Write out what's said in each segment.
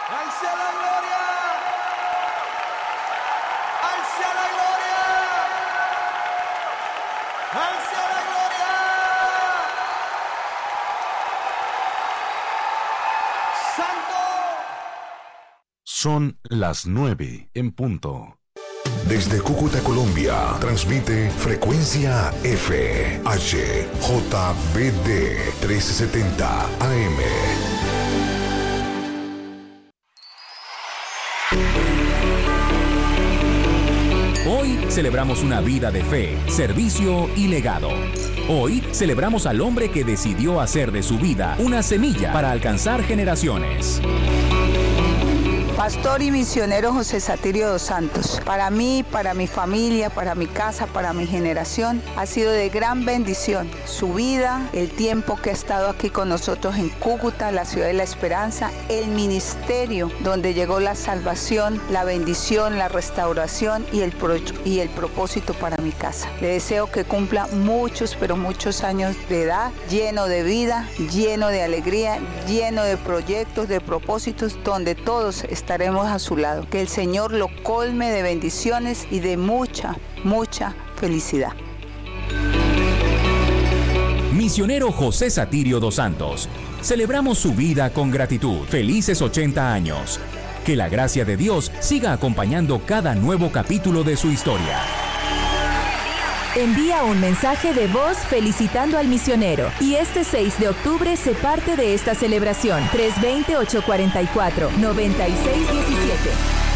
¡Al sea la gloria! ¡Al sea la gloria! ¡Al sea la gloria! ¡Santo! Son las 9 en punto. Desde Cúcuta, Colombia, transmite Frecuencia F, HJBD 1370 AM. Hoy celebramos una vida de fe, servicio y legado. Hoy celebramos al hombre que decidió hacer de su vida una semilla para alcanzar generaciones. Pastor y misionero José Satirio dos Santos, para mí, para mi familia, para mi casa, para mi generación, ha sido de gran bendición su vida, el tiempo que ha estado aquí con nosotros en Cúcuta, la ciudad de la esperanza, el ministerio donde llegó la salvación, la bendición, la restauración y el propósito para mi casa. Le deseo que cumpla muchos, pero muchos años de edad, lleno de vida, lleno de alegría, lleno de proyectos, de propósitos, donde todos estaremos a su lado. Que el Señor lo colme de bendiciones y de mucha, mucha felicidad. Misionero José Satirio dos Santos. Celebramos su vida con gratitud. Felices 80 años. Que la gracia de Dios siga acompañando cada nuevo capítulo de su historia. Envía un mensaje de voz felicitando al misionero y este 6 de octubre se parte de esta celebración. 320-844-9617.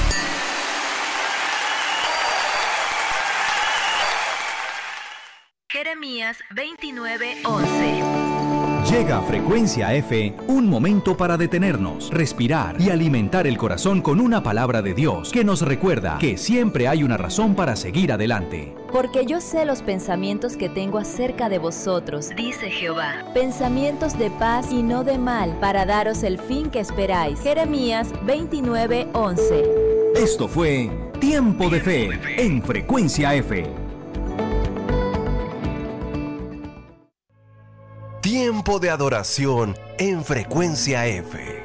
Jeremías 29:11. Llega a Frecuencia F un momento para detenernos, respirar y alimentar el corazón con una palabra de Dios que nos recuerda que siempre hay una razón para seguir adelante. Porque yo sé los pensamientos que tengo acerca de vosotros, Dice Jehová. pensamientos de paz y no de mal, para daros el fin que esperáis. Jeremías 29:11. Esto fue Tiempo de Fe en Frecuencia F. Tiempo de adoración en Frecuencia F.